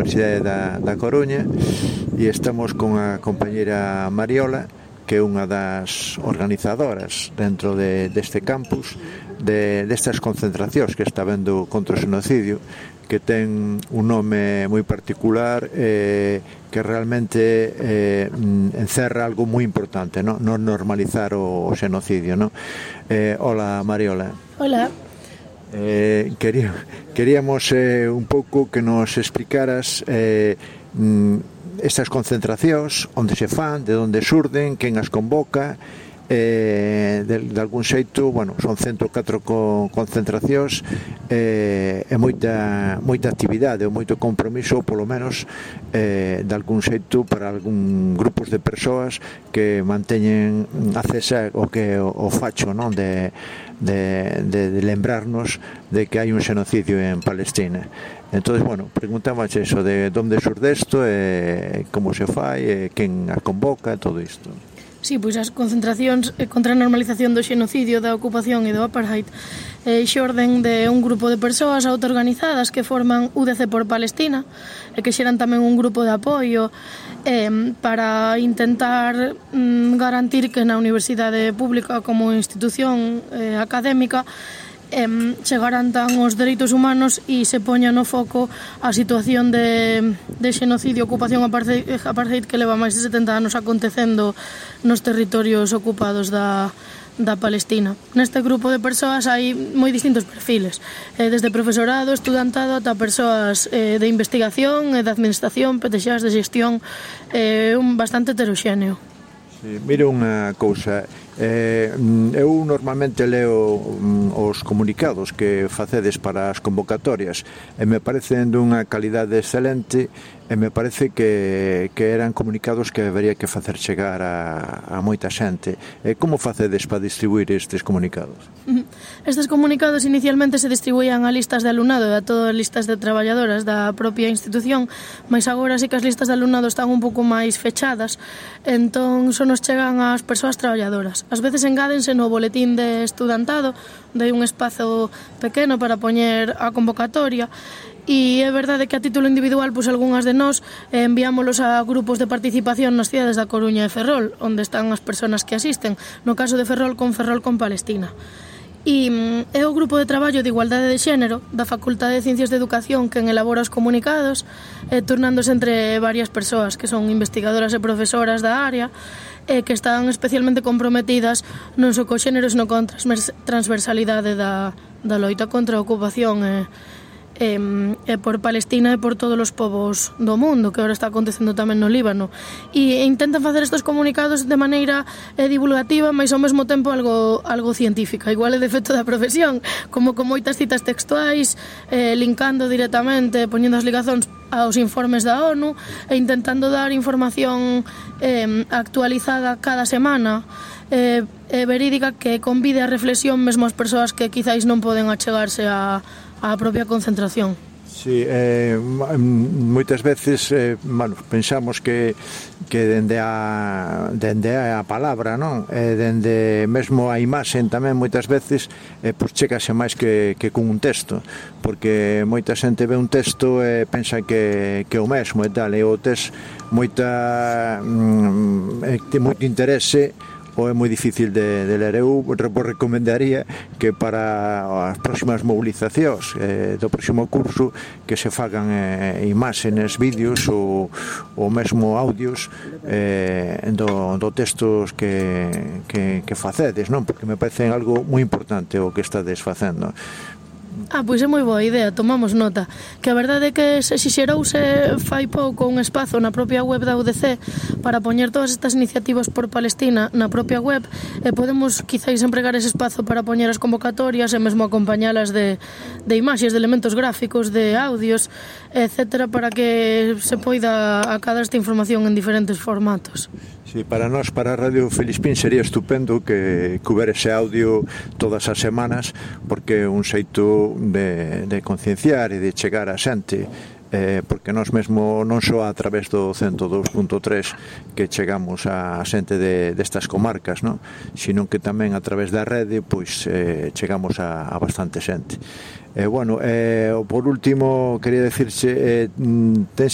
Universidade da Coruña, e estamos con a compañeira Mariola, que é unha das organizadoras dentro deste campus destas concentracións que está vendo contra o xenocidio, que ten un nome moi particular, que realmente encerra algo moi importante, non normalizar o xenocidio, non? Hola, Mariola. Hola. Queríamos un pouco que nos explicaras estas concentracións, onde se fan, de onde surden, quen as convoca. De algún xeito, bueno, son 104 concentracións, e moita actividade ou moito compromiso, polo menos de algún xeito, para algún grupos de persoas que manteñen acesa o que o facho, non, de lembrarnos de que hai un xenocidio en Palestina. Entonces, bueno, preguntamos eso, de onde surde isto, como se fai, quen a convoca, todo isto. Sí, pois as concentracións contra a normalización do xenocidio, da ocupación e do apartheid xorden de un grupo de persoas autoorganizadas que forman UDC por Palestina e que xeran tamén un grupo de apoio para intentar garantir que na universidade pública como institución académica se garantan os dereitos humanos e se poña no foco a situación de xenocidio, ocupación, apartheid que leva máis de 70 anos acontecendo nos territorios ocupados da Palestina. Neste grupo de persoas hai moi distintos perfiles, desde profesorado, estudantado, ata persoas de investigación, de administración, PTXs, de xestión, bastante heteroxéneo. Sí, mira unha cousa, eu normalmente leo os comunicados que facedes para as convocatorias e me parecen dunha calidade excelente, e me parece que eran comunicados que habería que facer chegar a moita xente. Como facedes para distribuir estes comunicados? Estes comunicados inicialmente se distribuían a listas de alumnado e a todas as listas de traballadoras da propia institución, mas agora sí que as listas de alumnado están un pouco máis fechadas, entón só nos chegan ás persoas traballadoras. Ás veces engádense no boletín de estudantado, de un espazo pequeno para poñer a convocatoria, e é verdade que a título individual, pois algunhas de nós enviámolos a grupos de participación nas cidades da Coruña e Ferrol, onde están as persoas que asisten, no caso de Ferrol con Palestina. E é o grupo de traballo de igualdade de xénero da Facultade de Ciencias de Educación quen elabora os comunicados, turnándose entre varias persoas que son investigadoras e profesoras da área, que están especialmente comprometidas non só co xénero, sino con transversalidade da loita contra a ocupación por Palestina e por todos os povos do mundo, que agora está acontecendo tamén no Líbano, e intentan facer estes comunicados de maneira divulgativa, mas ao mesmo tempo algo científica, igual é defecto da profesión, como con moitas citas textuais, linkando directamente, poñendo as ligazóns aos informes da ONU e intentando dar información actualizada cada semana, verídica, que convide a reflexión mesmo as persoas que quizáis non poden achegarse á propia concentración. Sí, moitas veces pensamos que dende a palabra, non? Dende mesmo a imaxen tamén moitas veces chegase máis que con un texto, porque moita xente ve un texto e pensa que é o mesmo e tal, e o tes moito interese ou é moi difícil de ler. Eu recomendaría que para as próximas movilizacións do próximo curso que se fagan imaxes, vídeos ou mesmo audios do textos que facedes, non? Porque me parece algo moi importante o que estades facendo. Pois é moi boa idea, tomamos nota. Que a verdade é que se xixerouse fai pouco un espazo na propia web da UDC para poñer todas estas iniciativas por Palestina na propia web, e podemos quizáis empregar ese espazo para poñer as convocatorias e mesmo acompañalas de imaxes, de elementos gráficos, de audios, etcétera, para que se poida acadar esta información en diferentes formatos. Sí, para nós, para a Radio Filispín, sería estupendo que houbera ese audio todas as semanas, porque é un xeito de concienciar e de chegar a xente, porque nós mesmo non só a través do 102.3 que chegamos a xente destas comarcas, non? Sino que tamén a través da rede pois chegamos a bastante xente. Por último, quería decirche, tens